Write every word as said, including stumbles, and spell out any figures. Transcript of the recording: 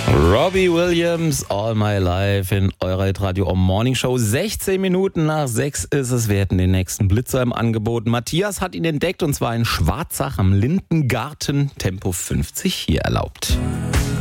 Robbie Williams, All My Life in eurer Radio Morning Show. sechzehn Minuten nach sechs ist es. Wir hätten den nächsten Blitzer im Angebot. Matthias hat ihn entdeckt und zwar in Schwarzach am Lindengarten. Tempo fünfzig hier erlaubt.